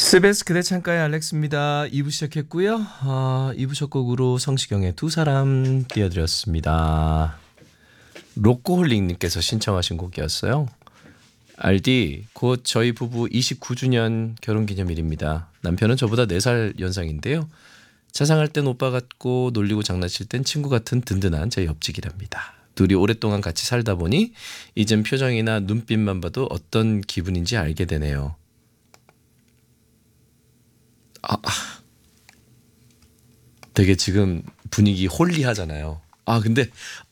스베스 그대 창가의 알렉스입니다. 2부 시작했고요. 2부 첫 곡으로 성시경의 두 사람 띄워드렸습니다. 로꼬홀릭님께서 신청하신 곡이었어요. 알디, 곧 저희 부부 29주년 결혼기념일입니다. 남편은 저보다 4살 연상인데요. 자상할 땐 오빠 같고 놀리고 장난칠 땐 친구 같은 든든한 제 옆집이랍니다. 둘이 오랫동안 같이 살다 보니 이젠 표정이나 눈빛만 봐도 어떤 기분인지 알게 되네요. 되게 지금 분위기 홀리하잖아요. 근데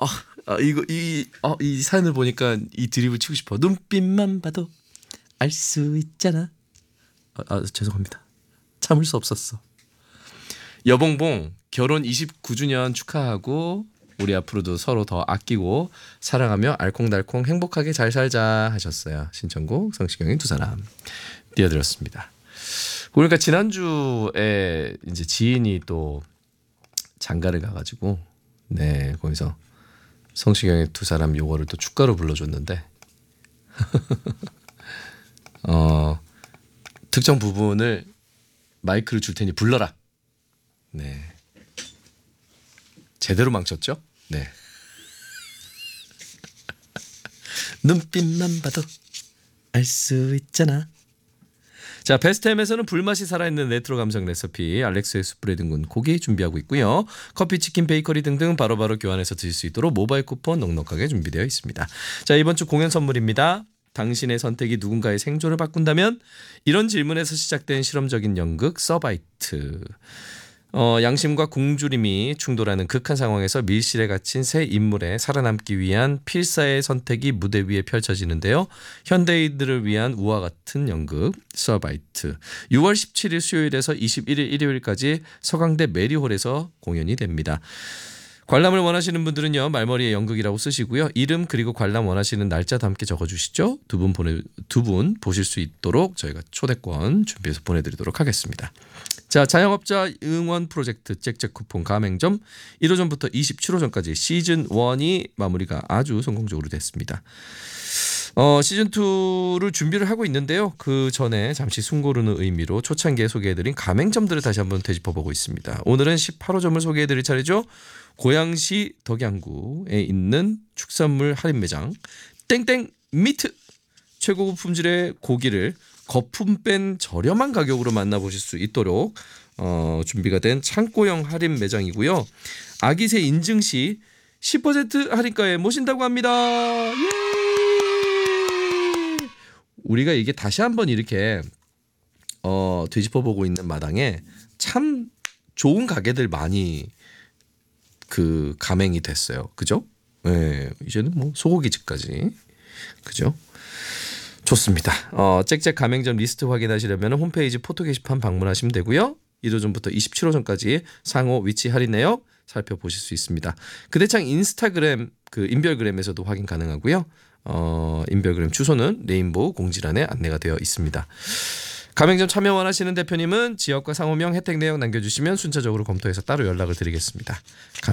이 사연을 보니까 이 드립을 치고 싶어. 눈빛만 봐도 알 수 있잖아. 죄송합니다. 참을 수 없었어. 여봉봉 결혼 29주년 축하하고 우리 앞으로도 서로 더 아끼고 사랑하며 알콩달콩 행복하게 잘 살자 하셨어요. 신청곡 성시경의 두 사람 띄워드렸습니다. 그러니까 지난주에 이제 지인이 또 장가를 가가지고 거기서 성시경의 두 사람 요거를 또 축가로 불러줬는데 특정 부분을 마이크를 줄 테니 불러라. 제대로 망쳤죠? 눈빛만 봐도 알 수 있잖아. 자, 베스트햄에서는 불맛이 살아있는 레트로 감성 레시피 알렉스의 숯불에 둥근 고기 준비하고 있고요. 커피, 치킨, 베이커리 등등 바로바로 교환해서 드실 수 있도록 모바일 쿠폰 넉넉하게 준비되어 있습니다. 자, 이번 주 공연 선물입니다. 당신의 선택이 누군가의 생존을 바꾼다면? 이런 질문에서 시작된 실험적인 연극 서바이트. 양심과 굶주림이 충돌하는 극한 상황에서 밀실에 갇힌 새 인물의 살아남기 위한 필사의 선택이 무대 위에 펼쳐지는데요. 현대인들을 위한 우화 같은 연극 서바이트. 6월 17일 수요일에서 21일 일요일까지 서강대 메리홀에서 공연이 됩니다. 관람을 원하시는 분들은요, 말머리에 연극이라고 쓰시고요. 이름 그리고 관람 원하시는 날짜도 함께 적어주시죠. 두 분 보실 수 있도록 저희가 초대권 준비해서 보내드리도록 하겠습니다. 자, 자영업자 응원 프로젝트 잭잭 쿠폰 가맹점 1호점부터 27호점까지 시즌1이 마무리가 아주 성공적으로 됐습니다. 시즌2를 준비를 하고 있는데요. 그 전에 잠시 숨 고르는 의미로 초창기에 소개해드린 가맹점들을 다시 한번 되짚어보고 있습니다. 오늘은 18호점을 소개해드릴 차례죠. 고양시 덕양구에 있는 축산물 할인 매장 땡땡 미트. 최고급 품질의 고기를 거품 뺀 저렴한 가격으로 만나보실 수 있도록 준비가 된 창고형 할인 매장이고요. 아기새 인증 시 10% 할인가에 모신다고 합니다. 예! 우리가 이게 다시 한번 이렇게 되짚어보고 있는 마당에 참 좋은 가게들 많이 가맹이 됐어요. 그죠? 이제는 뭐 소고기집까지. 그죠? 좋습니다. 잭잭 가맹점 리스트 확인하시려면 홈페이지 포토 게시판 방문하시면 되고요. 1호점부터 27호점까지 상호 위치 할인 내역 살펴보실 수 있습니다. 그대창 인스타그램 인별그램에서도 확인 가능하고요. 인별그램 주소는 네임보 공지란에 안내가 되어 있습니다. 가맹점 참여 원하시는 대표님은 지역과 상호명 혜택 내역 남겨주시면 순차적으로 검토해서 따로 연락을 드리겠습니다.